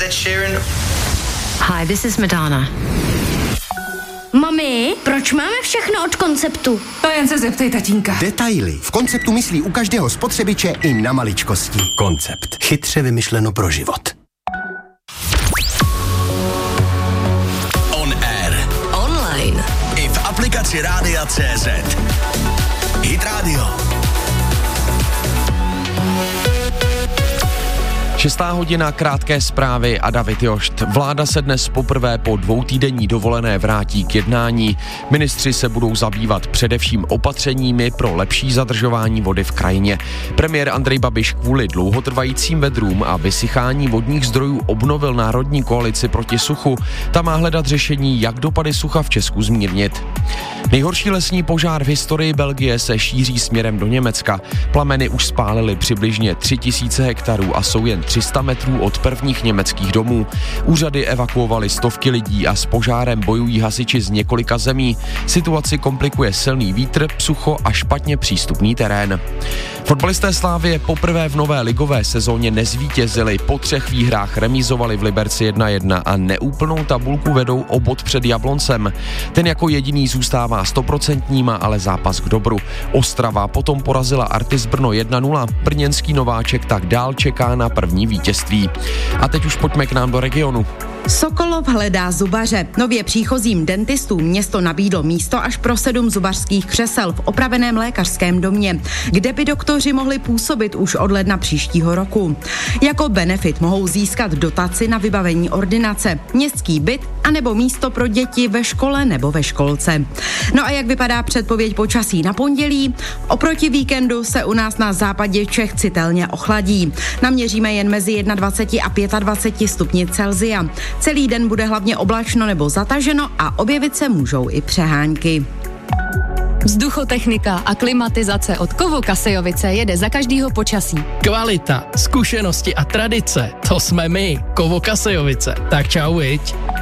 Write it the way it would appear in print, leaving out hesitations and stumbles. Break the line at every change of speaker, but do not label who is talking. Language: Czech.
Ed Sheeran.
Hi, this is Madonna.
Mami, proč máme všechno od Konceptu?
To jen se zeptej tatínka.
Detaily. V Konceptu myslí u každého spotřebiče i na maličkosti. Koncept. Chytře vymyšleno pro život.
On air.
Online.
I v aplikaci Rádia.cz. Hit Radio.
6. hodina, krátké zprávy a David Jošt. Vláda se dnes poprvé po 2týdenní dovolené vrátí k jednání. Ministři se budou zabývat především opatřeními pro lepší zadržování vody v krajině. Premiér Andrej Babiš kvůli dlouhotrvajícím vedrům a vysychání vodních zdrojů obnovil Národní koalici proti suchu. Ta má hledat řešení, jak dopady sucha v Česku zmírnit. Nejhorší lesní požár v historii Belgie se šíří směrem do Německa. Plameny už spálily přibližně 3000 hektarů a jsou jen 300 metrů od prvních německých domů. Úřady evakuovaly stovky lidí a s požárem bojují hasiči z několika zemí. Situaci komplikuje silný vítr, sucho a špatně přístupný terén. Fotbalisté Slavie poprvé v nové ligové sezóně nezvítězili. Po 3 výhrách remízovali v Liberci 1-1 a neúplnou tabulku vedou o bod před Jabloncem. Ten jako jediný zůstává 100%, ale zápas k dobru. Ostrava potom porazila Artis Brno 1-0. Brněnský nováček tak dál čeká na první vítězství. A teď už pojďme k nám do regionu.
Sokolov hledá zubaře. Nově příchozím dentistům město nabídlo místo až pro 7 zubařských křesel v opraveném lékařském domě, kde by doktoři mohli působit už od ledna příštího roku. Jako benefit mohou získat dotaci na vybavení ordinace, městský byt anebo místo pro děti ve škole nebo ve školce. No a jak vypadá předpověď počasí na pondělí? Oproti víkendu se u nás na západě Čech citelně ochladí. Naměříme jen mezi 21 a 25 stupni Celsia. Celý den bude hlavně oblačno nebo zataženo a objevit se můžou i přehánky.
Vzduchotechnika a klimatizace od Kovo Kasejovice jede za každýho počasí.
Kvalita, zkušenosti a tradice, to jsme my, Kovo Kasejovice. Tak čau, viď?